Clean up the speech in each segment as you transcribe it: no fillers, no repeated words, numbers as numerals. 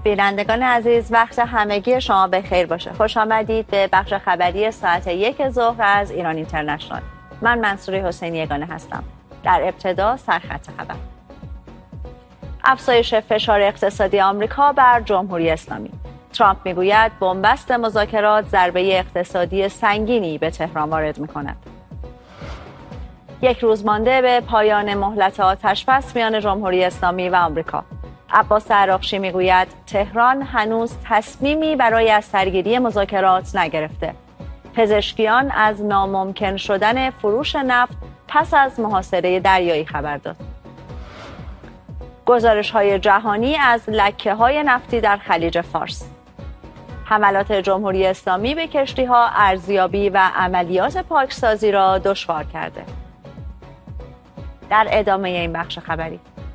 بینندگان عزیز، وقت همگی شما به خیر باشه. خوش آمدید به بخش خبری ساعت 1 ظهر از ایران اینترنشنال. من منصوری حسینی یگانه هستم. در ابتدا سرخط خبر. افزایش فشار اقتصادی آمریکا بر جمهوری اسلامی. ترامپ میگوید بنبست مذاکرات ضربه اقتصادی سنگینی به تهران وارد میکند. یک روز مانده به پایان مهلت آتش‌بس میان جمهوری اسلامی و آمریکا. عباس عراقچی میگوید تهران هنوز تصمیمی برای از سرگیری مذاکرات نگرفته. پزشکیان از ناممکن شدن فروش نفت پس از محاصره دریایی خبر داد. گزارش‌های جهانی از لکه‌های نفتی در خلیج فارس. حملات جمهوری اسلامی به کشتی‌ها ارزیابی و عملیات پاکسازی را دشوار کرده. در ادامه این بخش خبری،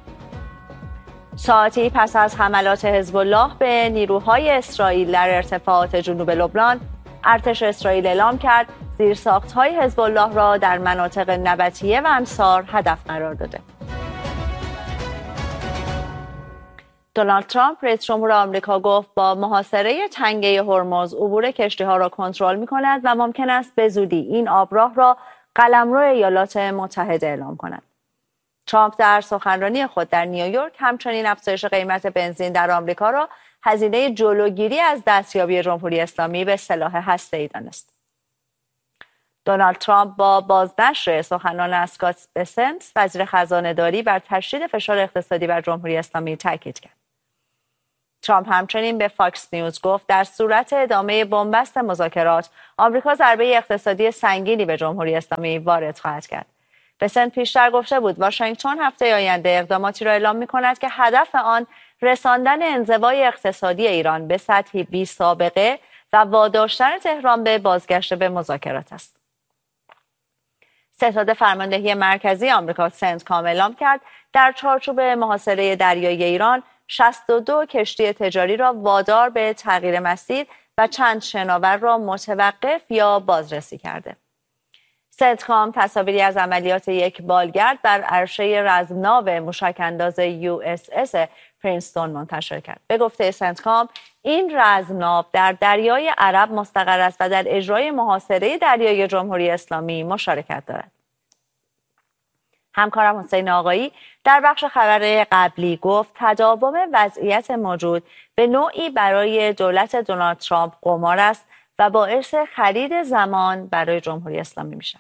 ساعتی پس از حملات حزب الله به نیروهای اسرائیل در ارتفاعات جنوب لبنان، ارتش اسرائیل اعلام کرد زیرساخت‌های حزب الله را در مناطق نبطیه و انصار هدف قرار داده. دونالد ترامپ رئیس جمهور آمریکا گفت با محاصره تنگه هرمز عبور کشتی‌ها را کنترل می‌کند و ممکن است به زودی این آبراه را قلمرو ایالات متحده اعلام کند. ترامپ در سخنرانی خود در نیویورک همچنین افزایش قیمت بنزین در آمریکا را هزینه جلوگیری از دستیابی جمهوری اسلامی به سلاح هسته‌ای دانست. دونالد ترامپ با بازنشر سخنان اسکات بسنت، وزیر خزانه‌داری، بر تشدید فشار اقتصادی بر جمهوری اسلامی تاکید کرد. ترامپ همچنین به فاکس نیوز گفت در صورت ادامه بنبست مذاکرات، آمریکا ضربه اقتصادی سنگینی به جمهوری اسلامی وارد خواهد کرد. بسنت پیشتر گفته بود واشنگتن هفته آینده اقداماتی را اعلام می‌کند که هدف آن رساندن انزوای اقتصادی ایران به سطحی بی‌سابقه و واداشتن تهران به بازگشت به مذاکرات است. ستاد فرماندهی مرکزی آمریکا سنتکام اعلام کرد در چارچوب محاصره دریایی ایران 62 کشتی تجاری را وادار به تغییر مسیر و چند شناور را متوقف یا بازرسی کرده. سنتکام تصاویری از عملیات یک بالگرد بر عرشه رزمناو موشک‌انداز USS پرینستون منتشر کرد. به گفته سنتکام این رزمناو در دریای عرب مستقر است و در اجرای محاصره دریایی جمهوری اسلامی مشارکت دارد. همکارم حسین آقایی در بخش خبر قبلی گفت تداوم وضعیت موجود به نوعی برای دولت دونالد ترامپ قمار است و باعث خرید زمان برای جمهوری اسلامی می شود.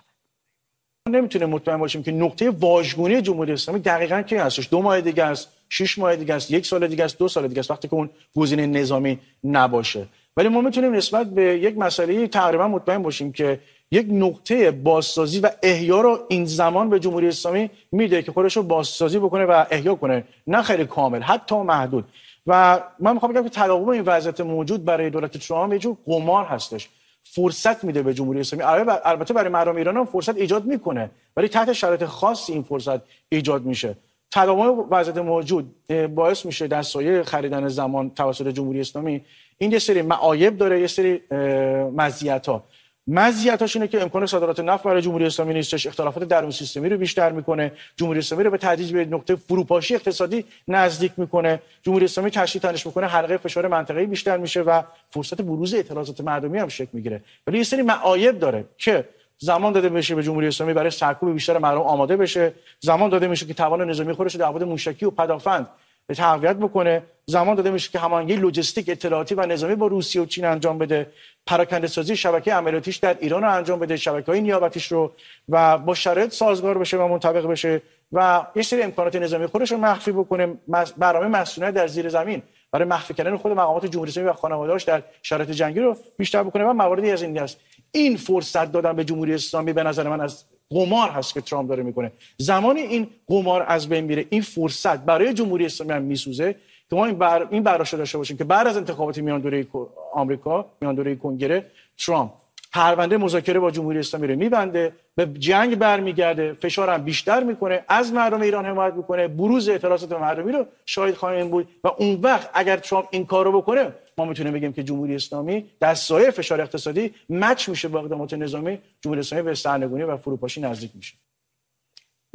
نمیتونیم مطمئن باشیم که نقطه واژگونی جمهوری اسلامی دقیقاً کی هستش. 2 ماه دیگه است، 6 ماه دیگه است، 1 سال دیگه است، 2 سال دیگه است، وقتی که اون گزینه نظامی نباشه. ولی ما میتونیم نسبت به یک مسئله تقریبا مطمئن باشیم که یک نقطه بازسازی و احیا رو این زمان به جمهوری اسلامی میده که خودش رو بازسازی بکنه و احیا کنه، نه خیلی کامل، حتی محدود. و من میخوام بگم که تداوم این وضعیت موجود برای دولت ترامپ یه جور قمار هستش. فرصت میده به جمهوری اسلامی. البته برای مردم ایران هم فرصت ایجاد میکنه، ولی تحت شرایط خاصی این فرصت ایجاد میشه. تداوم وضعیت موجود باعث میشه در سایه خریدن زمان توسط جمهوری اسلامی این یه سری معایب داره، یه سری مزیت‌ها. مزیتاش اینه که امکان صادرات نفت برای جمهوری اسلامی نیستش، اختلافات درون سیستمی رو بیشتر میکنه، جمهوری اسلامی رو به تدریج به نقطه فروپاشی اقتصادی نزدیک میکنه، جمهوری اسلامی تشدید تنش میکنه، حلقه فشار منطقه‌ای بیشتر میشه و فرصت بروز اعتراضات مردمی هم شکل میگیره. ولی یه سری معایب داره که زمان داده بشه به جمهوری اسلامی برای سرکوب بیشتر مردم آماده بشه، زمان داده میشه که توان نظامی خودش رو در ابعاد موشکی و پدافند تقویت بکنه، زمان داده میشه که هماهنگی لوجستیک اطلاعاتی و نظامی با روسیه و چین انجام بده، پراکنده سازی شبکه عملیاتیش در ایران رو انجام بده، شبکه‌های نیابتیش رو، و با شرایط سازگار بشه و منطبق بشه و یه سری امکانات نظامی خودش رو مخفی بکنه. برنامه مسئولیت در زیر زمین برای مخفی کردن خود مقامات جمهوری اسلامی و خانواده‌اش در شرایط جنگی رو بیشتر بکنه و مواردی از این است. این فرصت دادن به جمهوری اسلامی به نظر من از قمار هست که ترامپ داره میکنه. زمانی این قمار از بین میره، این فرصت برای جمهوری اسلامی هم میسوزه که ما این براش داشته باشیم که بعد از انتخابات میان دوره آمریکا، میان دوره کنگره، ترامپ پرونده مذاکره با جمهوری اسلامی رو میبنده، به جنگ برمیگرده، فشار هم بیشتر میکنه، از مردم ایران حمایت میکنه، بروز اعتراضات مردمی رو شاهد خواهیم بود و اون وقت اگر ترامپ این کارو بکنه ما میتونیم بگیم که جمهوری اسلامی در سایه فشار اقتصادی مچ میشه با اقدامات نظامی، جمهوری اسلامی به سرنگونی و فروپاشی نزدیک میشه.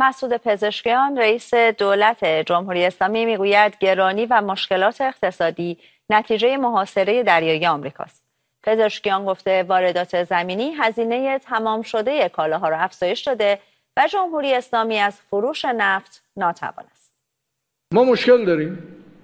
مسعود پزشکیان رئیس دولت جمهوری اسلامی میگوید گرانی و مشکلات اقتصادی نتیجه محاصره دریایی آمریکاست. پزشکیان گفته واردات زمینی هزینه تمام شده کالاها را افزایش داده و جمهوری اسلامی از فروش نفت ناتوان است. ما مشکل داریم.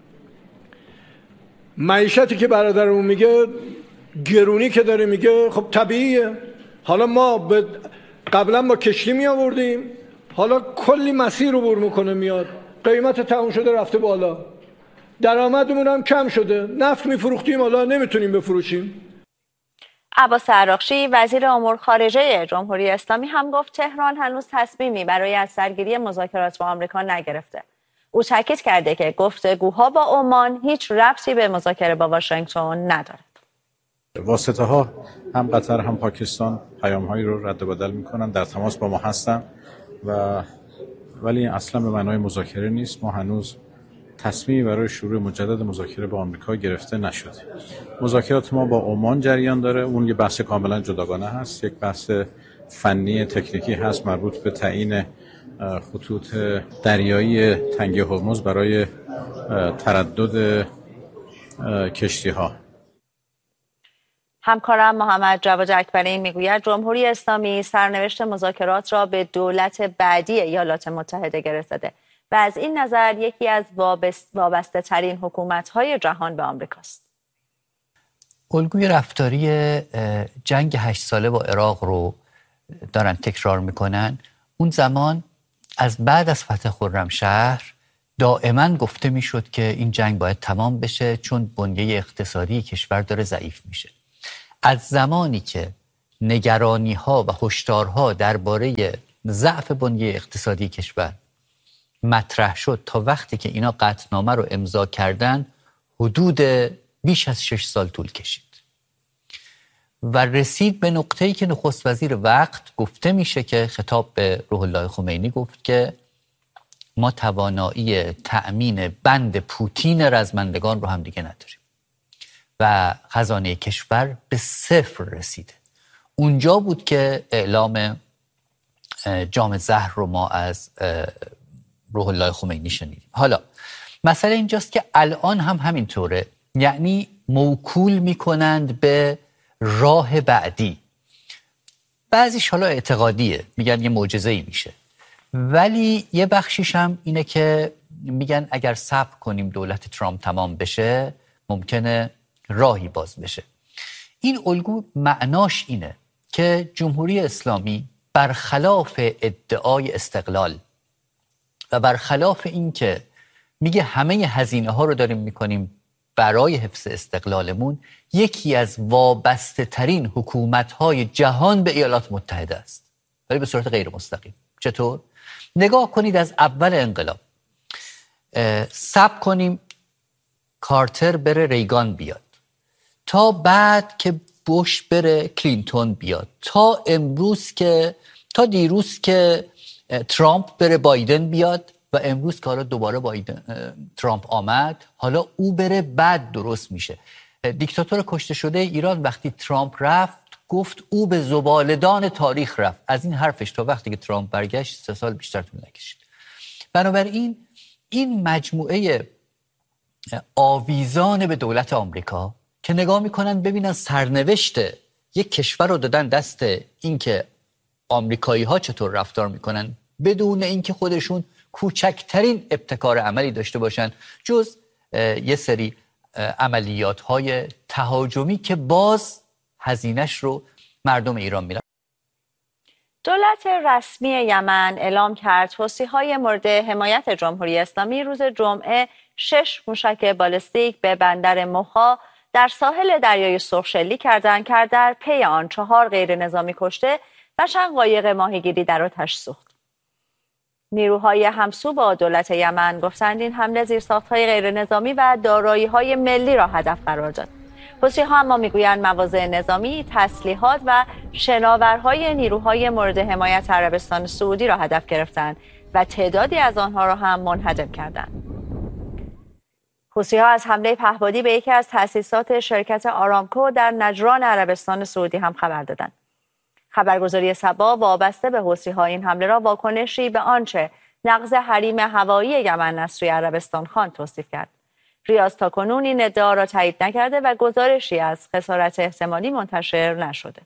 معیشتی که برادرمون میگه، گرونی که داره میگه، خب طبیعیه. حالا ما قبلا با کشتی می آوردیم، حالا کلی مسیر رو عبور میکنه میاد، قیمت تموم شده رفته بالا، درآمدمون هم کم شده، نفت میفروختیم حالا نمیتونیم بفروشیم. عباس عراقچی وزیر امور خارجه جمهوری اسلامی هم گفت تهران هنوز تصمیمی برای از سرگیری مذاکرات با آمریکا نگرفته. او تاکید کرده که گفتگوها با عمان هیچ ربطی به مذاکره با واشنگتن ندارد. واسطه ها هم قطر هم پاکستان پیام‌هایی رو رد و بدل می‌کنن، در تماس با ما هستن ولی اصلا به معنای مذاکره نیست. ما هنوز تصمیمی برای شروع مجدد مذاکره با آمریکا گرفته نشده. مذاکرات ما با عمان جریان داره، اون یه بحث کاملا جداگانه هست، یک بحث فنی تکنیکی هست مربوط به تعیین خطوط دریایی تنگه هرمز برای تردد کشتی‌ها. همکارم محمد جواد اکبری میگوید جمهوری اسلامی سرنوشت مذاکرات را به دولت بعدی ایالات متحده گره زده و از این نظر یکی از وابسته ترین حکومت‌های جهان به آمریکاست. الگوی رفتاری جنگ 8 ساله با عراق رو دارن تکرار میکنن. اون زمان از بعد از فتح خرمشهر دائما گفته میشد که این جنگ باید تمام بشه چون بنیه اقتصادی کشور داره ضعیف میشه. از زمانی که نگرانی ها و هشدارها درباره ضعف بنیه اقتصادی کشور مطرح شد تا وقتی که اینا قطعنامه رو امضا کردن حدود بیش از 6 سال طول کشید و رسید به نقطه‌ای که نخست وزیر وقت گفته میشه که خطاب به روح الله خمینی گفت که ما توانایی تأمین بند پوتین رزمندگان رو هم دیگه نداریم و خزانه کشور به صفر رسیده. اونجا بود که اعلام جام زهر رو ما از روح الله خمینی شنیدیم. حالا مسئله اینجاست که الان هم همینطوره، یعنی موکول میکنند به راه بعدی. بعضیش حالا اعتقادیه، میگن یه معجزه‌ای میشه، ولی یه بخشیش هم اینه که میگن اگر صبر کنیم دولت ترامپ تمام بشه ممکنه راهی باز بشه. این الگو معناش اینه که جمهوری اسلامی برخلاف ادعای استقلال و برخلاف این که میگه همه هزینه ها رو داریم میکنیم برای حفظ استقلالمون، یکی از وابسته ترین حکومت های جهان به ایالات متحده است، ولی به صورت غیر مستقیم. چطور؟ نگاه کنید از اول انقلاب صبر کنیم کارتر بره ریگان بیاد، تا بعد که بوش بره کلینتون بیاد، تا امروز که تا دیروز که ترامپ بره بایدن بیاد و امروز که حالا دوباره ترامپ آمد، حالا او بره بعد درست میشه. دیکتاتور کشته شده ایران وقتی ترامپ رفت گفت او به زباله‌دان تاریخ رفت. از این حرفش تا وقتی که ترامپ برگشت 3 سال بیشتر طول نکشید. بنابراین این مجموعه آویزان به دولت آمریکا که نگاه میکنن ببینن سرنوشت یک کشور رو دادن دست این که آمریکایی ها چطور رفتار میکنن بدون اینکه خودشون کوچکترین ابتکار عملی داشته باشن جز یه سری عملیات های تهاجمی که باز هزینه‌اش رو مردم ایران میدن. دولت رسمی یمن اعلام کرد حوثی‌های مورد حمایت جمهوری اسلامی روز جمعه 6 موشک بالستیک به بندر مخا در ساحل دریای سرخ شلیک کردند که در پی آن 4 غیر نظامی کشته و چند قایق ماهیگیری در آتش سوخت. نیروهای همسو با دولت یمن گفتند این حمله زیرساخت‌های غیر نظامی و دارایی‌های ملی را هدف قرار داد. حوثی‌ها اما میگویند مواضع نظامی، تسلیحات و شناورهای نیروهای مورد حمایت عربستان سعودی را هدف گرفتند و تعدادی از آنها را هم منهدم کردند. حوثی‌ها از حمله پهپادی به یکی از تأسیسات شرکت آرامکو در نجران عربستان سعودی هم خبر دادند. خبرگزاری سبا وابسته به حوثی‌ها این حمله را واکنشی به آنچه نقض حریم هوایی یمن از سوی عربستان خان توصیف کرد. ریاض تاکنون این ادعا را تایید نکرده و گزارشی از خسارت احتمالی منتشر نشده.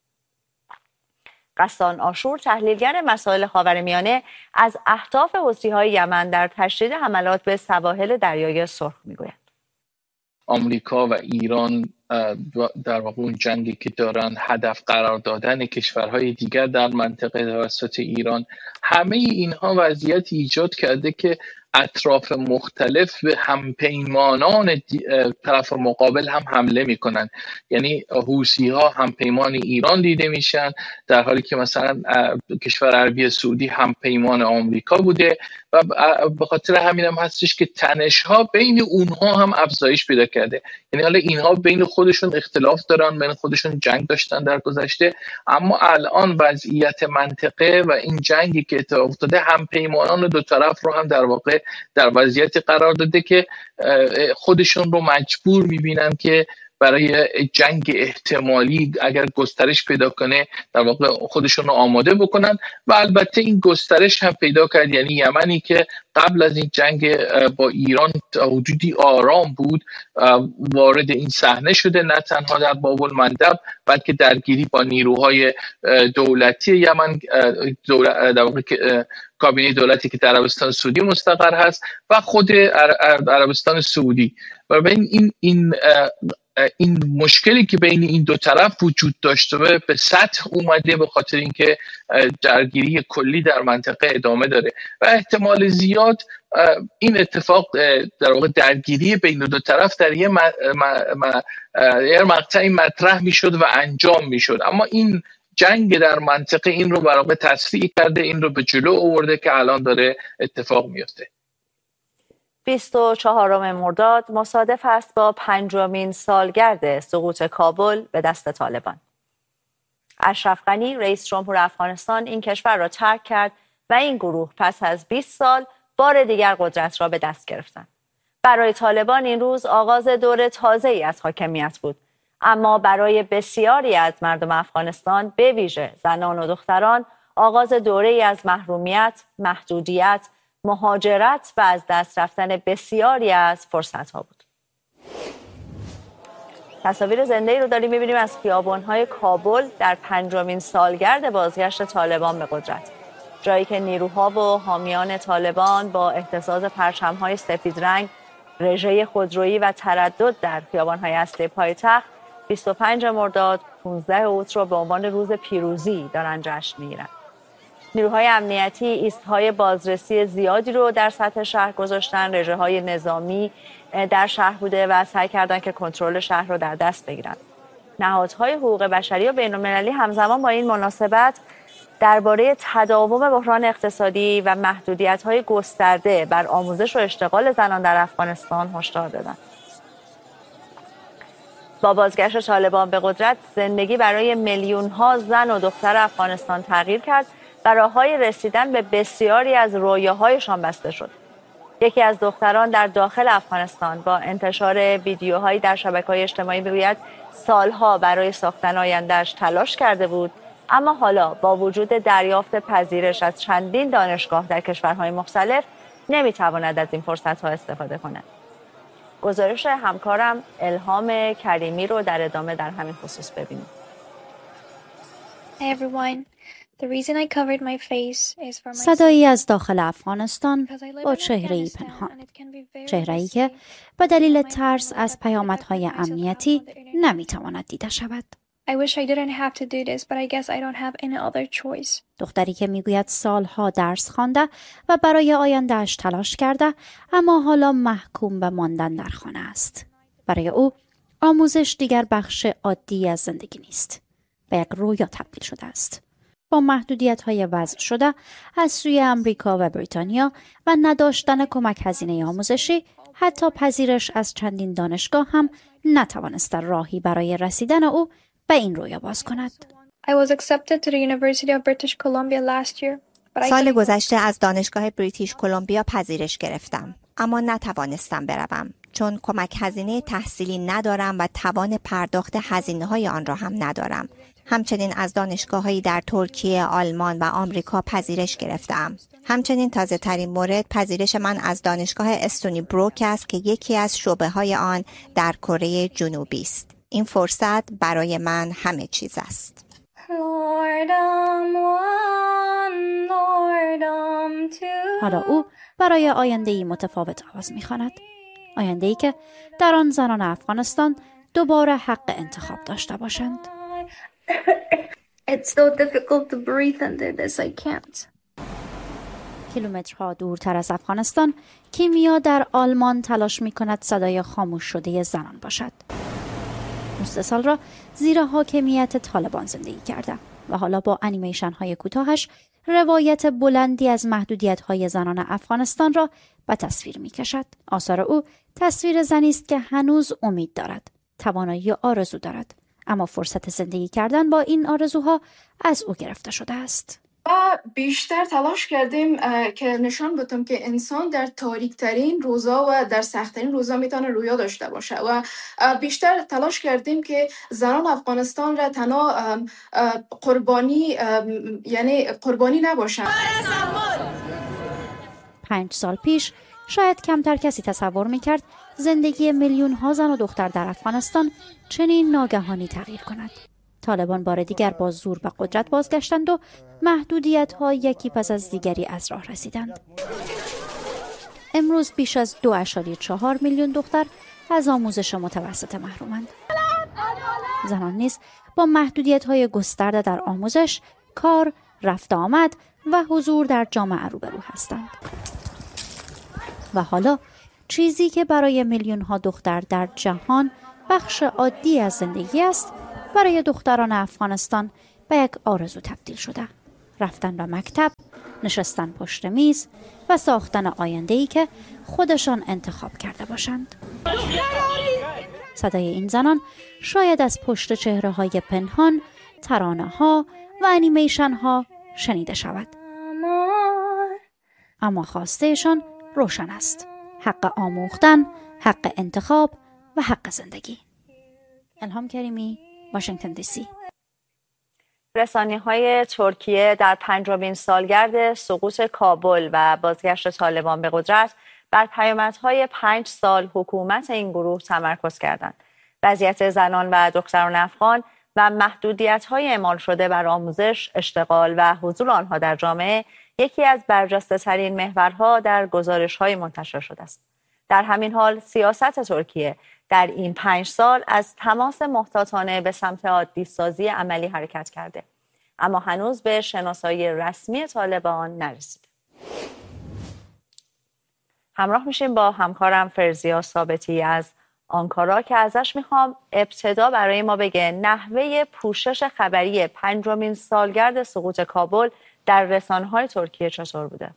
غسان آشور، تحلیلگر مسائل خاورمیانه، از اهداف حوثی‌های یمن در تشدید حملات به سواحل دریای سرخ میگوید. آمریکا و ایران در واقع اون جنگی که دارن هدف قرار دادن کشورهای دیگر در منطقه توسط ایران، همه اینها وضعیت ایجاد کرده که اطراف مختلف به همپیمانان طرف مقابل هم حمله میکنن. یعنی حوثی‌ها همپیمان ایران دیده میشن، در حالی که مثلا کشور عربی سعودی همپیمان آمریکا بوده و به خاطر همین هم هستش که تنش‌ها بین اونها هم افزایش پیدا کرده. یعنی حالا اینها بین خودشون اختلاف دارن، بین خودشون جنگ داشتن در گذشته، اما الان وضعیت منطقه و این جنگی که اتفاق افتاده همپیمانان دو طرف رو هم در واقع در وضعیتی قرار داده که خودشون رو مجبور میبینن که برای جنگ احتمالی اگر گسترش پیدا کنه در واقع خودشون رو آماده بکنن. و البته این گسترش هم پیدا کرد، یعنی یمنی که قبل از این جنگ با ایران حدودی آرام بود وارد این صحنه شده، نه تنها در باب المندب بلکه درگیری با نیروهای دولتی یمن، در واقع کابینه دولتی که در عربستان سعودی مستقر هست و خود عربستان سعودی. و بین این مشکلی که بین این دو طرف وجود داشته به سطح اومده به خاطر اینکه درگیری کلی در منطقه ادامه داره و احتمال زیاد این اتفاق در واقع درگیری بین دو طرف در یه مقطعی مطرح میشد و انجام میشد، اما این جنگ در منطقه این رو برای تسریع کرده، این رو به جلو آورده که الان داره اتفاق میفته. 24 مرداد مصادف است با 5مین سالگرد سقوط کابل به دست طالبان. اشرف غنی، رئیس جمهور افغانستان، این کشور را ترک کرد و این گروه پس از 20 سال بار دیگر قدرت را به دست گرفتند. برای طالبان این روز آغاز دور تازه‌ای از حاکمیت بود، اما برای بسیاری از مردم افغانستان، به ویژه زنان و دختران، آغاز دوره‌ای از محرومیت، محدودیت، مهاجرت و از دست رفتن بسیاری از فرصت‌ها بود. تصاویر زنده‌ای رو داریم می‌بینیم از خیابان‌های کابل در 5مین سالگرد بازگشت طالبان به قدرت. جایی که نیروها و حامیان طالبان با اهتزاز پرچم‌های سفید رنگ، رژه خودرویی و تردد در خیابان‌های اصلی پایتخت 25 مرداد 15 اوت رو به عنوان روز پیروزی دارن جشن می‌گیرن. نیروهای امنیتی ایست‌های بازرسی زیادی رو در سطح شهر گذاشتن، رژه‌های نظامی در شهر بوده و سعی کردن که کنترل شهر رو در دست بگیرن. نهادهای حقوق بشری و بین‌المللی همزمان با این مناسبت درباره تداوم بحران اقتصادی و محدودیت‌های گسترده بر آموزش و اشتغال زنان در افغانستان هشدار دادند. با بازگشت طالبان به قدرت، زندگی برای میلیون‌ها زن و دختر افغانستان تغییر کرد و راه‌های رسیدن به بسیاری از رویاهایشان بسته شد. یکی از دختران در داخل افغانستان با انتشار ویدیوهایی در شبکه‌های اجتماعی میگوید سالها برای ساختن آینده‌اش تلاش کرده بود، اما حالا با وجود دریافت پذیرش از چندین دانشگاه در کشورهای مختلف نمیتواند از این فرصت‌ها استفاده کند. گزارش همکارم الهام کریمی رو در ادامه در همین خصوص ببینیم. Hey everyone. The reason I covered my face is for my صدایی از داخل افغانستان با چهره‌ای پنهان، چهره‌ای که به دلیل ترس از پیامدهای امنیتی نمیتواند دیده شود. I wish I didn't have to do this, but I guess I don't have any other choice. دختری که میگوید سالها درس خوانده و برای آینده‌اش تلاش کرده، اما حالا محکوم به ماندن در خانه است. برای او آموزش دیگر بخش عادی از زندگی نیست، به یک رویا تبدیل شده است. با محدودیت‌های وضع شده از سوی امریکا و بریتانیا و نداشتن کمک هزینه آموزشی، حتی پذیرش از چندین دانشگاه هم نتوانسته راهی برای رسیدن او به این رویا باز کند. I was accepted to the University of British Columbia last year, but I سال گذشته از دانشگاه بریتیش کلمبیا پذیرش گرفتم، اما نتوانستم بروم چون کمک هزینه تحصیلی ندارم و توان پرداخت هزینه‌های آن را هم ندارم. همچنین از دانشگاه‌هایی در ترکیه، آلمان و آمریکا پذیرش گرفتم. همچنین تازه ترین مورد پذیرش من از دانشگاه استونی بروک است که یکی از شعبه‌های آن در کره جنوبی است. این فرصت برای من همه چیز است. حالا او برای آینده‌ای متفاوت آواز می‌خواند. آینده‌ای که در آن زنان افغانستان دوباره حق انتخاب داشته باشند. It's so difficult to breathe under this. I can't. کیلومترها دورتر از افغانستان، کیمیا در آلمان تلاش می‌کند صدای خاموش شده زنان باشد. 19 سال را زیر حاکمیت طالبان زندگی کرده و حالا با انیمیشن‌های کوتاهش روایت بلندی از محدودیت‌های زنان افغانستان را به تصویر می‌کشد. آثار او تصویر زنی است که هنوز امید دارد، توانایی و آرزو دارد، اما فرصت زندگی کردن با این آرزوها از او گرفته شده است. بیشتر تلاش کردیم که نشان بدیم که انسان در تاریک‌ترین روزا و در سخت‌ترین روزا میتونه رویا داشته باشه و بیشتر تلاش کردیم که زنان افغانستان را تنها قربانی نباشند. 5 سال پیش شاید کمتر کسی تصور میکرد زندگی میلیون ها زن و دختر در افغانستان چنین ناگهانی تغییر کند. طالبان بار دیگر با زور و قدرت بازگشتند و محدودیت ها یکی پس از دیگری از راه رسیدند. امروز بیش از 2.4 میلیون دختر از آموزش متوسط محرومند. زنان نیز با محدودیت های گسترده در آموزش، کار، رفت آمد و حضور در جامعه روبرو هستند. و حالا چیزی که برای میلیون ها دختر در جهان بخش عادی از زندگی است، برای دختران افغانستان به یک آرزو تبدیل شده. رفتن به مکتب، نشستن پشت میز و ساختن آینده‌ای که خودشان انتخاب کرده باشند. صدای این زنان شاید از پشت چهره‌های پنهان، ترانه‌ها و انیمیشن‌ها شنیده شود. اما خواستهشان روشن است: حق آموختن، حق انتخاب و حق زندگی. الهام کریمی، واشنگتن دی سی. رسانه‌های ترکیه در 5مین سالگرد سقوط کابل و بازگشت طالبان به قدرت بر پیامدهای 5 سال حکومت این گروه تمرکز کردند. وضعیت زنان و دختران افغان و محدودیت‌های اعمال شده بر آموزش، اشتغال و حضور آنها در جامعه یکی از برجسته‌ترین محورها در گزارش‌های منتشر شده است. در همین حال سیاست ترکیه در این 5 سال از تماس محتاطانه به سمت عادی‌سازی عملی حرکت کرده، اما هنوز به شناسایی رسمی طالبان نرسیده. همراه میشیم با همکارم فرزیا ثابتی از آنکارا که ازش میخوام ابتدا برای ما بگه نحوه پوشش خبری 5مین سالگرد سقوط کابل در رسانه‌های ترکیه چطور بوده؟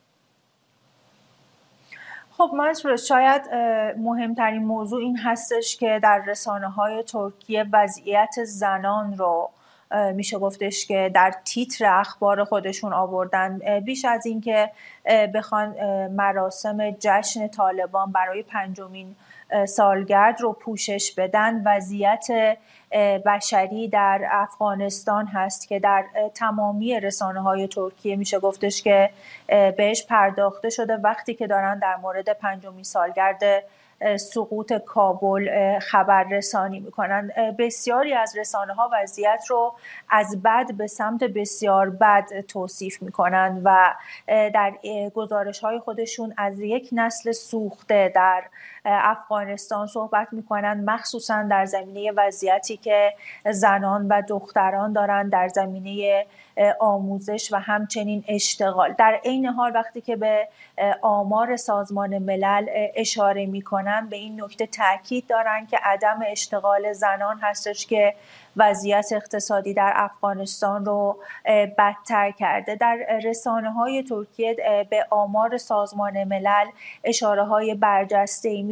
خب منصور، شاید مهمترین موضوع این هستش که در رسانه‌های ترکیه وضعیت زنان رو میشه گفتش که در تیتر اخبار خودشون آوردن. بیش از این که بخوان مراسم جشن طالبان برای 5مین سالگرد رو پوشش بدن، وضعیت بشری در افغانستان هست که در تمامی رسانه‌های ترکیه میشه گفتش که بهش پرداخته شده وقتی که دارن در مورد 5مین سالگرد سقوط کابل خبررسانی میکنن. بسیاری از رسانه‌ها وضعیت رو از بد به سمت بسیار بد توصیف میکنن و در گزارش‌های خودشون از یک نسل سوخته در افغانستان صحبت میکنن، مخصوصا در زمینه وضعیتی که زنان و دختران دارن در زمینه آموزش و همچنین اشتغال. در عین حال وقتی که به آمار سازمان ملل اشاره میکنن، به این نکته تاکید دارن که عدم اشتغال زنان هستش که وضعیت اقتصادی در افغانستان رو بدتر کرده. در رسانه‌های ترکیه به آمار سازمان ملل اشاره‌های برجسته‌ای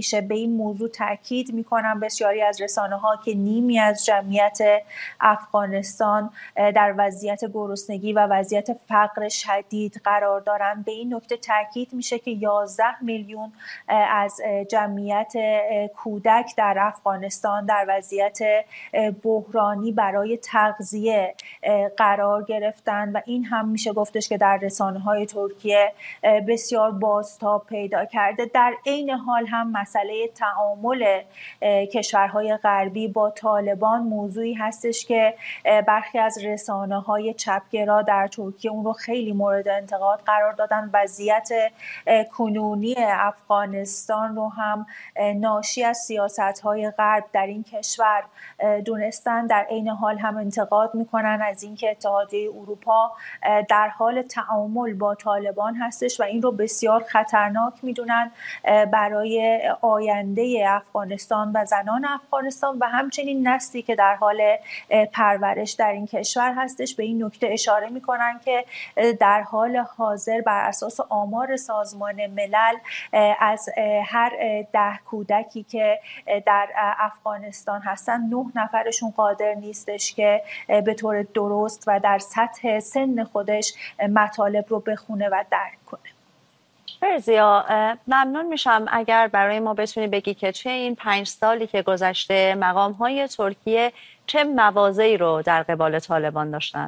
میشه. به این موضوع تاکید میکنن بسیاری از رسانه‌ها که نیمی از جمعیت افغانستان در وضعیت گرسنگی و وضعیت فقر شدید قرار دارند. به این نکته تاکید میشه که 11 میلیون از جمعیت کودک در افغانستان در وضعیت بحرانی برای تغذیه قرار گرفتن و این هم میشه گفتش که در رسانه‌های ترکیه بسیار بازتاب پیدا کرده. در عین حال هم مسئله تعامل کشورهای غربی با طالبان موضوعی هستش که برخی از رسانه‌های چپگرا در ترکیه اون رو خیلی مورد انتقاد قرار دادن. وضعیت کنونی افغانستان رو هم ناشی از سیاست‌های غرب در این کشور دونستن. در عین حال هم انتقاد میکنن از اینکه اتحادیه اروپا در حال تعامل با طالبان هستش و این رو بسیار خطرناک میدونن برای آینده افغانستان و زنان افغانستان و همچنین نسلی که در حال پرورش در این کشور هستش. به این نکته اشاره میکنن که در حال حاضر بر اساس آمار سازمان ملل از هر 10 کودکی که در افغانستان هستن 9 نفرشون قادر نیستش که به طور درست و در سطح سن خودش مطالب رو بخونه و درک کنه. فرزیا، ممنون میشم اگر برای ما بتونی بگی که چه این 5 سالی که گذشته مقام‌های ترکیه چه مواضعی رو در قبال طالبان داشتن؟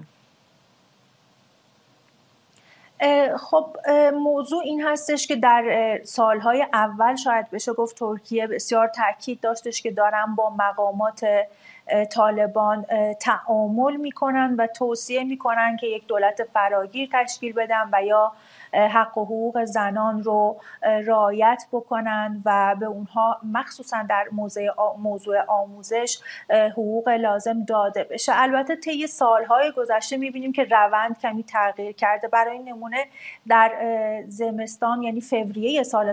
خب موضوع این هستش که در سالهای اول شاید بشه گفت ترکیه بسیار تاکید داشتش که دارن با مقامات طالبان تعامل میکنن و توصیه میکنن که یک دولت فراگیر تشکیل بدن و یا حق و حقوق زنان رو رعایت بکنن و به اونها مخصوصا در موضوع آموزش حقوق لازم داده بشه. البته طی سالهای گذشته میبینیم که روند کمی تغییر کرده. برای نمونه در زمستان یعنی فوریه سال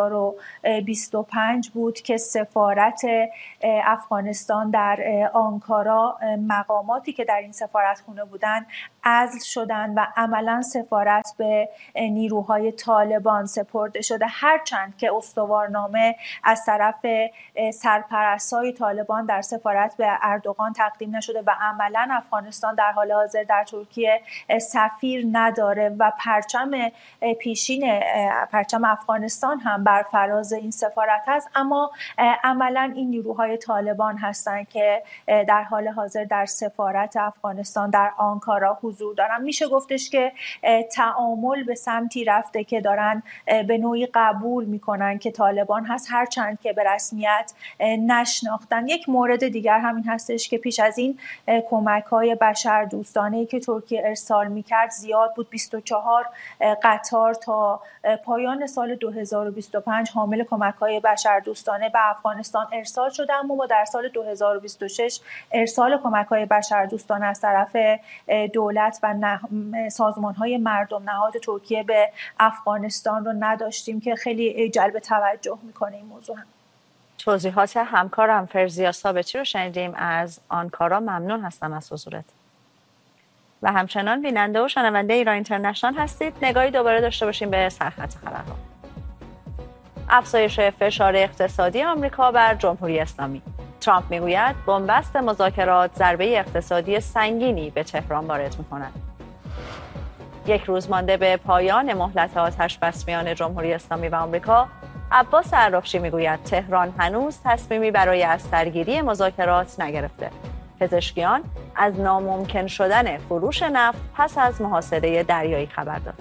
2025 بود که سفارت افغانستان در آنکارا مقاماتی که در این سفارتخونه بودن عزل شدن و عملا سفارت به نیروهای طالبان سپرده شده، هرچند که استوارنامه از طرف سرپرستای طالبان در سفارت به اردوغان تقدیم نشده و عملا افغانستان در حال حاضر در ترکیه سفیر نداره و پرچم پیشین پرچم افغانستان هم بر فراز این سفارت هست، اما عملا این نیروهای طالبان هستند که در حال حاضر در سفارت افغانستان در آنکارا حضور دارن. میشه گفتش که تعامل به سمتی رفته که دارن به نوعی قبول میکنن که طالبان هست، هرچند که به رسمیت نشناختن. یک مورد دیگر همین هستش که پیش از این کمک‌های بشردوستانه‌ای که ترکیه ارسال میکرد زیاد بود. 24 قطار تا پایان سال 2025 حامل کمک‌های بشردوستانه به افغانستان ارسال شده، اما در سال 2026 ارسال کمک‌های بشردوستانه از طرف دولت و سازمان‌های مردم نهاد ترکیه به افغانستان رو نداشتیم که خیلی جلب توجه میکنه این موضوع. هم توضیحات همکارم فرزیا ثابتی رو شنیدیم از آنکارا. ممنون هستم از حضورت. و همچنان بیننده و شنونده ایران اینترنشنال هستید. نگاهی دوباره داشته باشیم به سرخط خبرها. افزایش فشار اقتصادی آمریکا بر جمهوری اسلامی. ترامپ میگوید بنبست مذاکرات ضربه اقتصادی سنگینی به تهران وارد می‌کند. یک روز مانده به پایان مهلت آتش‌بس میان جمهوری اسلامی و آمریکا، عباس عراقچی میگوید تهران هنوز تصمیمی برای از سرگیری مذاکرات نگرفته. پزشکیان از ناممکن شدن فروش نفت پس از محاصره دریایی خبر داد.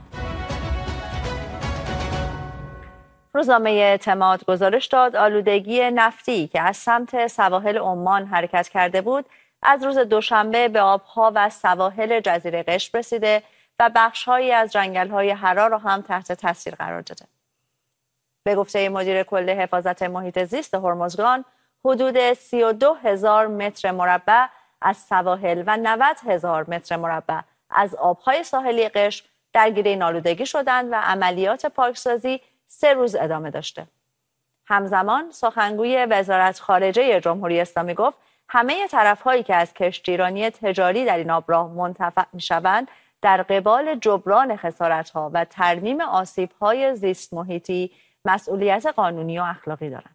روزنامه اعتماد گزارش داد آلودگی نفتی که از سمت سواحل عمان حرکت کرده بود از روز دوشنبه به آبها و سواحل جزیره قشم رسیده و بخش‌هایی از جنگل‌های حرا را هم تحت تاثیر قرار داده. به گفته مدیر کل حفاظت محیط زیست هرمزگان، حدود 32,000 متر مربع از سواحل و 90,000 متر مربع از آب‌های ساحلی قشم درگیر این آلودگی شدند و عملیات پاکسازی 3 روز ادامه داشته. همزمان سخنگوی وزارت خارجه جمهوری اسلامی گفت همه طرف‌هایی که از کشتیرانی تجاری در این آبراه منتفع می‌شوند در قبال جبران خسارت‌ها و ترمیم آسیب‌های زیست محیطی مسئولیت قانونی و اخلاقی دارند.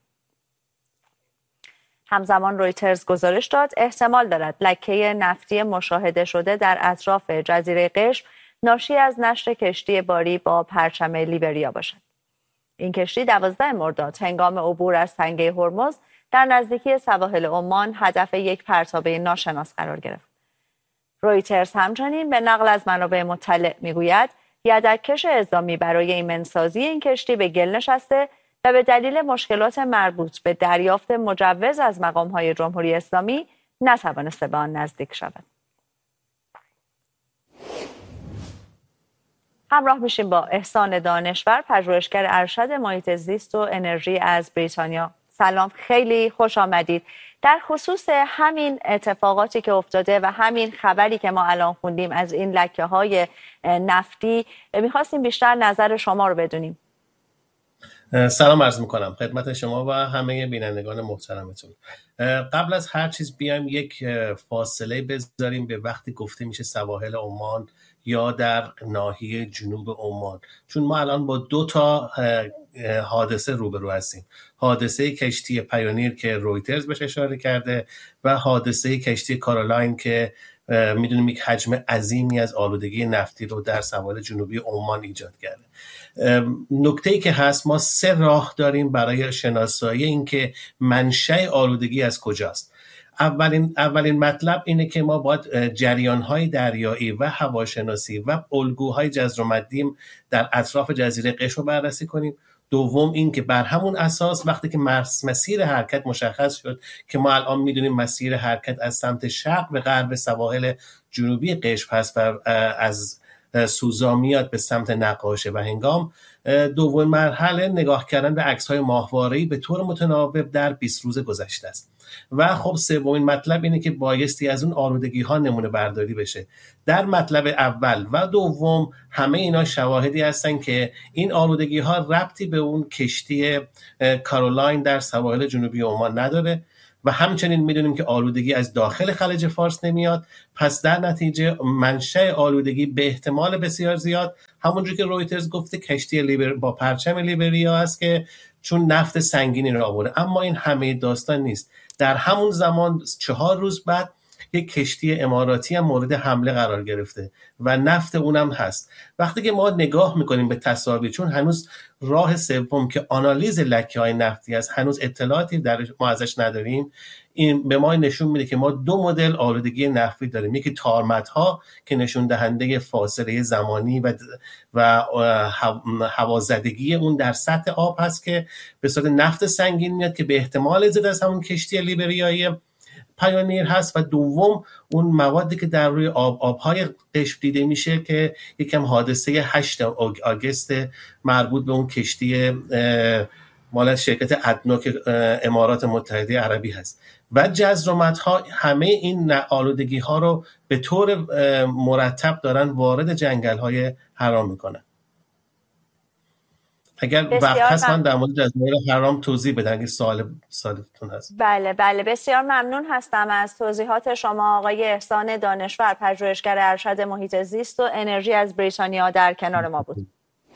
همزمان رویترز گزارش داد احتمال دارد لکه نفتی مشاهده شده در اطراف جزیره قشم ناشی از نشت کشتی باری با پرچم لیبریا باشد. این کشتی 12 مرداد هنگام عبور از تنگه هرمز در نزدیکی سواحل عمان هدف یک پرتابه ناشناس قرار گرفت. رویترز همچنین به نقل از منابع مطلع میگوید یدککش اعزامی برای ایمنسازی این کشتی به گل نشسته و به دلیل مشکلات مربوط به دریافت مجوز از مقام‌های جمهوری اسلامی نتوانسته به آن نزدیک شود. همراه میشیم با احسان دانشور، پژوهشگر ارشد محیط زیست و انرژی از بریتانیا. سلام، خیلی خوش آمدید. در خصوص همین اتفاقاتی که افتاده و همین خبری که ما الان خوندیم از این لکه‌های نفتی می‌خواستیم بیشتر نظر شما رو بدونیم. سلام عرض میکنم خدمت شما و همه بینندگان محترمتون. قبل از هر چیز بیایم یک فاصله بذاریم به وقتی گفته میشه سواحل عمان یا در ناحیه جنوب عمان، چون ما الان با 2 تا حادثه روبرو هستیم. حادثه کشتی پیونیر که رویترز بهش اشاره کرده و حادثه کشتی کارولاین که میدونیم یک حجم عظیمی از آلودگی نفتی رو در سواحل جنوبی عمان ایجاد کرده. نکته‌ای که هست، ما 3 راه داریم برای شناسایی این که منشأ آلودگی از کجاست. اولین مطلب اینه که ما باید جریان‌های دریایی و هواشناسی و الگوهای جزر و مدیم در اطراف جزیره قشم رو بررسی کنیم. دوم این که بر همون اساس وقتی که مسیر حرکت مشخص شد که ما الان میدونیم مسیر حرکت از سمت شرق به غرب سواحل جنوبی قشم هست و از سوزا میاد به سمت نقاشه و هنگام، دومین مرحله نگاه کردن به عکس‌های ماهواره‌ای به طور متناوب در 20 روز گذشته است. و خب سومین مطلب اینه که بایستی از اون آلودگی‌ها نمونه برداری بشه. در مطلب اول و دوم همه اینا شواهدی هستن که این آلودگی‌ها ربطی به اون کشتی کارولاین در سواحل جنوبی عمان نداره و همچنین میدونیم که آلودگی از داخل خلیج فارس نمیاد. پس در نتیجه منشأ آلودگی به احتمال بسیار زیاد همونجور که رویترز گفته کشتی با پرچم لیبریا است که چون نفت سنگینی رو آورده. اما این همه داستان نیست. در همون زمان 4 روز بعد یک کشتی اماراتی هم مورد حمله قرار گرفته و نفت اونم هست. وقتی که ما نگاه میکنیم به تصاویر، چون هنوز راه سوم که آنالیز لکه‌های نفتی است هنوز اطلاعاتی ما ازش نداریم، این به ما نشون میده که ما 2 مدل آلودگی نفتی داریم. یکی تارمت‌ها که نشون دهنده فاصله زمانی و هوازدگی اون در سطح آب هست که به صورت نفت سنگین میاد که به احتمال زیاد از همون کشتی لیبریایی پیونیر هست. و دوم اون موادی که در روی آبهای قشم دیده میشه که یکم حادثه 8 آگوست مربوط به اون کشتی مال شرکت ادنوک امارات متحده عربی هست. و جزرومت‌ها همه این آلودگی ها رو به طور مرتب دارن وارد جنگل‌های حرام میکنن. اگر وقت هست من در مورد جزایر حرام توضیح بدم اگه سوالتون هست. بله بسیار ممنون هستم از توضیحات شما آقای احسان دانشور، پژوهشگر ارشد محیط زیست و انرژی از بریتانیا در کنار ما بود.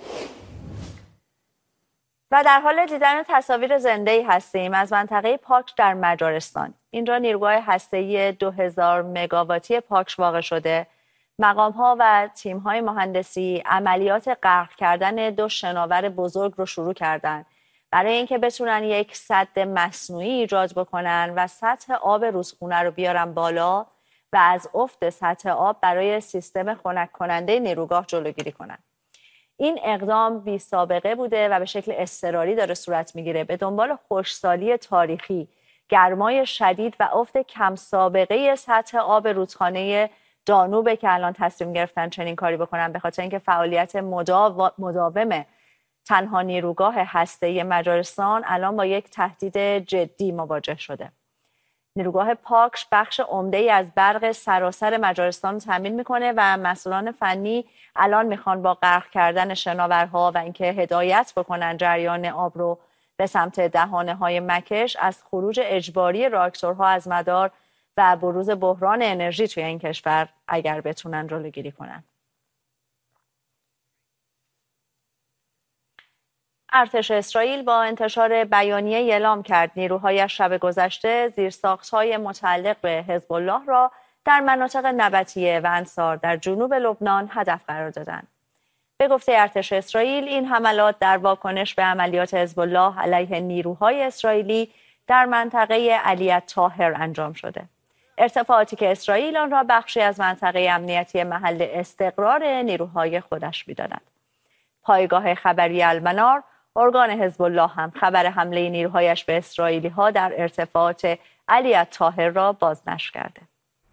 و در حال دیدن تصاویر زنده‌ای هستیم از منطقه پاکش در مجارستان. اینجا نیروگاه هسته‌ای 2000 مگاواتی پاکش واقع شده. مقام‌ها و تیم‌های مهندسی عملیات غرق کردن 2 شناور بزرگ رو شروع کردن برای اینکه بتونن یک سد مصنوعی ایجاد بکنن و سطح آب رودخونه رو بیارن بالا و از افت سطح آب برای سیستم خنک کننده نیروگاه جلوگیری کنن. این اقدام بی سابقه بوده و به شکل اضطراری داره صورت میگیره به دنبال خشکسالی تاریخی، گرمای شدید و افت کم سابقه سطح آب رودخانه دانوبه که الان تصمیم گرفتن چنین کاری بکنن، به خاطر اینکه فعالیت مداوم تنها نیروگاه هسته‌ای مجارستان الان با یک تهدید جدی مواجه شده. نیروگاه پاکش بخش عمده‌ای از برق سراسر مجارستان رو تامین میکنه و مسئولان فنی الان میخوان با غرق کردن شناورها و اینکه هدایت بکنن جریان آب رو به سمت دهانه‌های مکش از خروج اجباری راکتورها از مدار و بروز بحران انرژی توی این کشور اگر بتونن جلوگیری کنن. ارتش اسرائیل با انتشار بیانیه اعلام کرد نیروهایش شب گذشته زیرساخت‌های متعلق به حزب الله را در مناطق نبطیه و انصار در جنوب لبنان هدف قرار دادند. به گفته ارتش اسرائیل این حملات در واکنش به عملیات حزب الله علیه نیروهای اسرائیلی در منطقه علی الطاهر انجام شده. ارتفاعاتی که اسرائیل آن را بخشی از منطقه امنیتی محل استقرار نیروهای خودش می‌داند. پایگاه خبری المنار، ارگان حزب الله هم خبر حمله نیروهایش به اسرائیلی‌ها در ارتفاعات علی الطاهر را بازنشر کرده.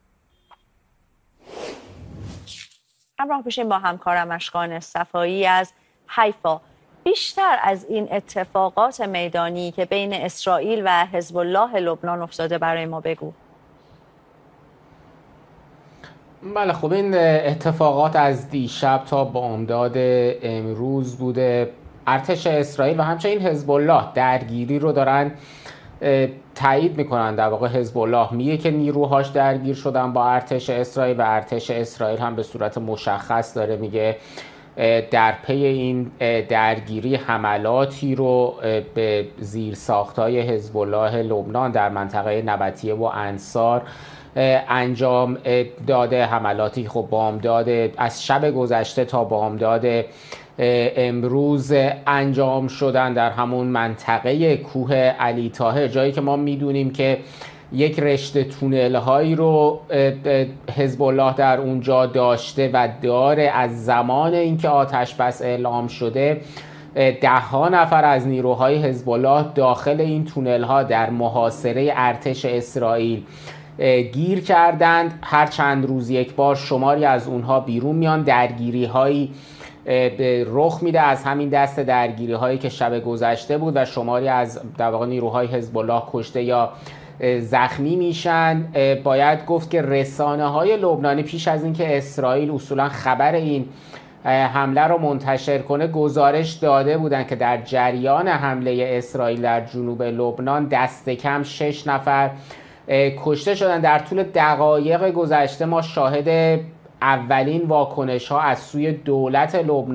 همراه بشیم با همکارم اشکان صفایی از حیفا. بیشتر از این اتفاقات میدانی که بین اسرائیل و حزب الله لبنان افتاده برای ما بگو. بله خب این اتفاقات از دیشب تا بامداد امروز بوده. ارتش اسرائیل و همچنین حزب الله درگیری رو دارن تایید میکنن. در واقع حزب الله میگه که نیروهاش درگیر شدن با ارتش اسرائیل و ارتش اسرائیل هم به صورت مشخص داره میگه در پی این درگیری حملاتی رو به زیرساخت‌های حزب الله لبنان در منطقه نبطیه و انصار انجام داده. حملاتی خب بامداد از شب گذشته تا بامداد امروز انجام شدن در همون منطقه کوه علی طاهر، جایی که ما میدونیم که یک رشته تونل هایی رو حزب الله در اونجا داشته و داره. از زمان اینکه آتش بس اعلام شده 10 نفر از نیروهای حزب الله داخل این تونل ها در محاصره ارتش اسرائیل گیر کردند. هر چند روز یک بار شماری از اونها بیرون میان. درگیری هایی رخ میده از همین دست درگیری هایی که شب گذشته بود و شماری از در واقع نیروهای حزب الله کشته یا زخمی میشن. باید گفت که رسانه های لبنانی پیش از اینکه اسرائیل اصولا خبر این حمله رو منتشر کنه گزارش داده بودن که در جریان حمله اسرائیل در جنوب لبنان دست کم 6 نفر کشته شدن. در طول دقایق گذشته ما شاهد اولین واکنش ها از سوی دولت لبنان